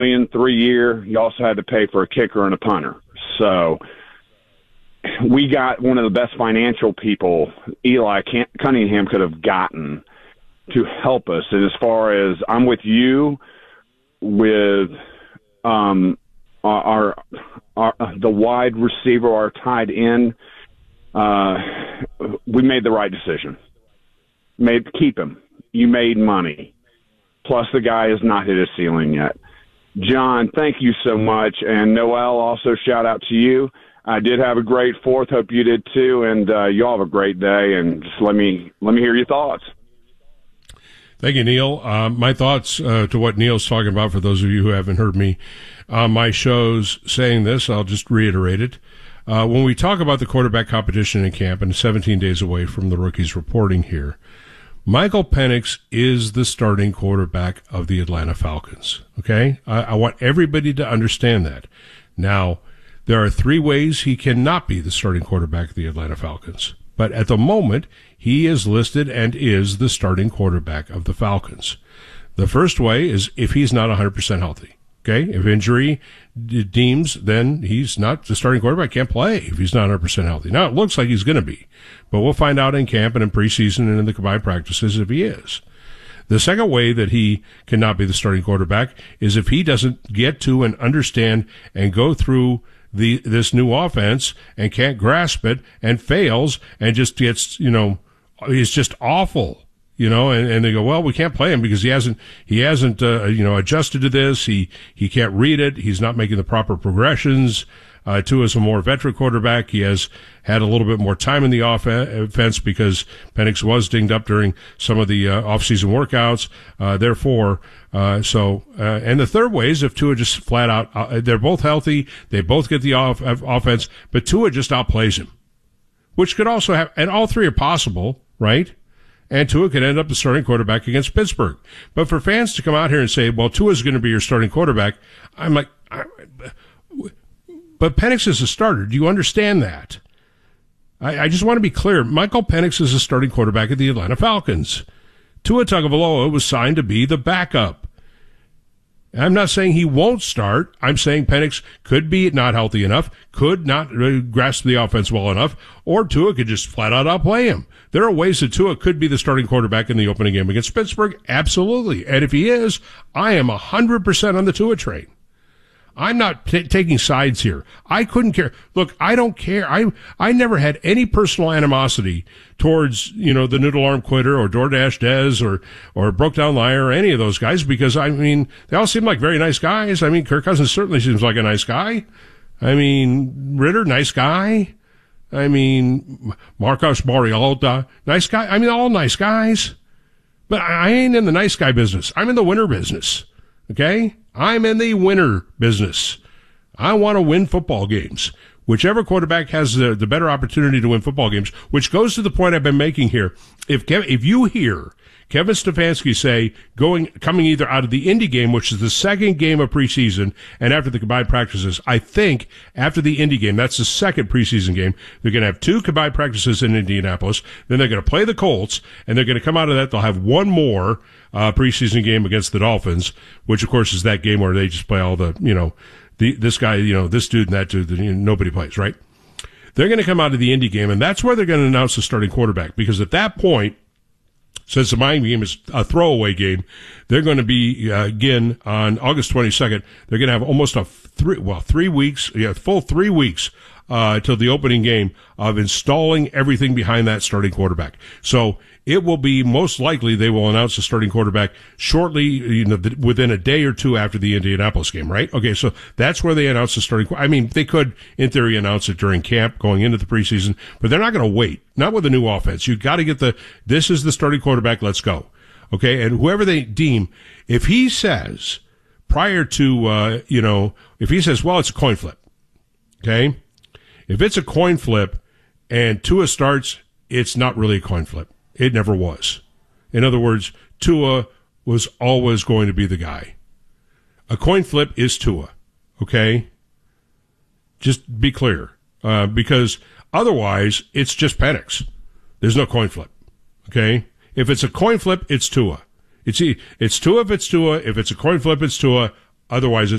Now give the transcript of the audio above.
million 3-year. You also had to pay for a kicker and a punter. So we got one of the best financial people Eli Cunningham could have gotten to help us. And as far as I'm with you with our the wide receiver, our tight end, we made the right decision. Keep him. You made money. Plus, the guy has not hit his ceiling yet. John, thank you so much. And Noel, also shout out to you. I did have a great 4th. Hope you did too. And you all have a great day. And just let me hear your thoughts. Thank you, Neil. My thoughts to what Neil's talking about, for those of you who haven't heard me on my shows saying this, I'll just reiterate it. When we talk about the quarterback competition in camp, and 17 days away from the rookies reporting here, Michael Penix is the starting quarterback of the Atlanta Falcons. Okay? I want everybody to understand that. Now, there are 3 ways he cannot be the starting quarterback of the Atlanta Falcons. But at the moment, he is listed and is the starting quarterback of the Falcons. The first way is if he's not 100% healthy. Okay? If injury deems, then he's not the starting quarterback, can't play if he's not 100% healthy. Now, it looks like he's going to be, but we'll find out in camp and in preseason and in the combined practices if he is. The second way that he cannot be the starting quarterback is if he doesn't get to and understand and go through this new offense and can't grasp it and fails and just gets, is just awful. And they go, well, we can't play him because he hasn't adjusted to this. He can't read it. He's not making the proper progressions. Tua is a more veteran quarterback. He has had a little bit more time in the offense because Penix was dinged up during some of the off-season workouts. And the third way is if Tua just flat out, they're both healthy. They both get the offense, but Tua just outplays him, which could also have, and all 3 are possible, right? And Tua could end up the starting quarterback against Pittsburgh. But for fans to come out here and say, well, Tua's going to be your starting quarterback, I'm like, but Penix is a starter. Do you understand that? I just want to be clear. Michael Penix is a starting quarterback of the Atlanta Falcons. Tua Tagovailoa was signed to be the backup. I'm not saying he won't start. I'm saying Penix could be not healthy enough, could not grasp the offense well enough, or Tua could just flat out outplay him. There are ways that Tua could be the starting quarterback in the opening game against Pittsburgh. Absolutely. And if he is, I am 100% on the Tua train. I'm not taking sides here. I couldn't care. Look, I don't care. I never had any personal animosity towards, the Noodle Arm Quitter or DoorDash Dez or Broke Down Liar or any of those guys because, they all seem like very nice guys. Kirk Cousins certainly seems like a nice guy. Ritter, nice guy. Marcus Mariota, nice guy. All nice guys. But I ain't in the nice guy business. I'm in the winner business. Okay? I'm in the winner business. I want to win football games. Whichever quarterback has the better opportunity to win football games, which goes to the point I've been making here. If you hear Kevin Stefanski say coming either out of the Indy game, which is the second game of preseason, and after the combined practices, I think after the Indy game, that's the second preseason game, they're going to have 2 combined practices in Indianapolis, then they're going to play the Colts, and they're going to come out of that, they'll have one more preseason game against the Dolphins, which of course is that game where they just play all the, this guy, this dude and that dude, nobody plays, right? They're going to come out of the Indy game, and that's where they're going to announce the starting quarterback, because at that point, since the Miami game is a throwaway game, they're going to be, again, on August 22nd, they're going to have almost full 3 weeks till the opening game of installing everything behind that starting quarterback. So it will be most likely they will announce the starting quarterback shortly, within a day or 2 after the Indianapolis game, right? Okay, so that's where they announce the starting. They could, in theory, announce it during camp going into the preseason, but they're not going to wait. Not with the new offense. You got to get this is the starting quarterback, let's go. Okay, and whoever they deem, if he says prior to, if he says, well, it's a coin flip, okay? If it's a coin flip and Tua starts, it's not really a coin flip. It never was. In other words, Tua was always going to be the guy. A coin flip is Tua, okay? Just be clear, because otherwise it's just Penix. There's no coin flip, okay? If it's a coin flip, it's Tua. It's Tua if it's Tua. If it's a coin flip, it's Tua. Otherwise,